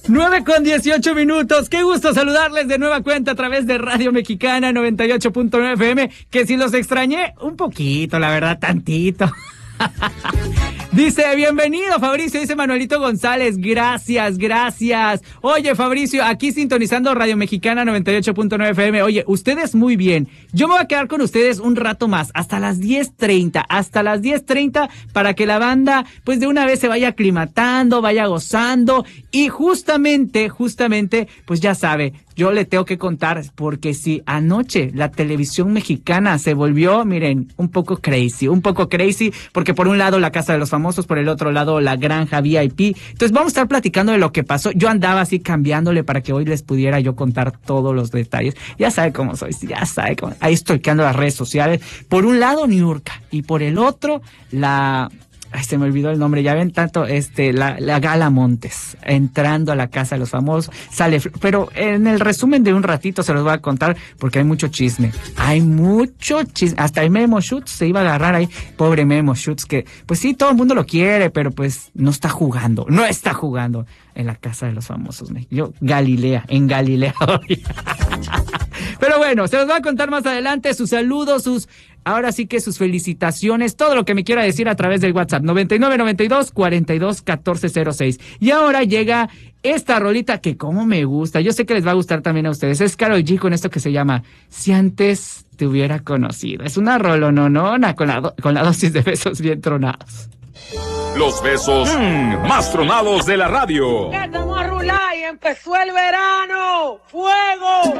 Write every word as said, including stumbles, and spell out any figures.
nueve con dieciocho minutos. Qué gusto saludarles de nueva cuenta a través de Radio Mexicana noventa y ocho punto nueve F M. Que si los extrañé un poquito, la verdad, tantito. Dice, bienvenido Fabricio, dice Manuelito González, gracias, gracias. Oye Fabricio, aquí sintonizando Radio Mexicana noventa y ocho punto nueve F M. Oye, ustedes muy bien, yo me voy a quedar con ustedes un rato más, hasta las diez treinta, hasta las diez treinta, para que la banda pues de una vez se vaya aclimatando, vaya gozando. Y justamente, justamente, pues ya sabe, yo le tengo que contar, porque si anoche la televisión mexicana se volvió, miren, un poco crazy, un poco crazy, porque por un lado la Casa de los Famosos, por el otro lado la Granja V I P. Entonces vamos a estar platicando de lo que pasó. Yo andaba así cambiándole para que hoy les pudiera yo contar todos los detalles. Ya sabe cómo soy, ya sabe cómo. Ahí estoy quedando las redes sociales. Por un lado Niurka y por el otro la... Ay, se me olvidó el nombre, ya ven tanto, este, la, la Gala Montes, entrando a la Casa de los Famosos, sale, pero en el resumen de un ratito se los voy a contar, porque hay mucho chisme, hay mucho chisme, hasta el Memo Schutz se iba a agarrar ahí, pobre Memo Schutz, que, pues sí, todo el mundo lo quiere, pero pues no está jugando, no está jugando en la Casa de los Famosos, yo, Galilea, en Galilea hoy. Pero bueno, se los voy a contar más adelante, sus saludos, sus... Ahora sí que sus felicitaciones, todo lo que me quiera decir a través del WhatsApp, noventa y nueve noventa y dos cuarenta y dos catorce cero seis. Y ahora llega esta rolita que como me gusta, yo sé que les va a gustar también a ustedes. Es Karol G con esto que se llama Si antes te hubiera conocido. Es una rolononona con la, do- con la dosis de besos bien tronados. Los besos mmm, más tronados de la radio. Ya estamos a rular y empezó el verano. ¡Fuego!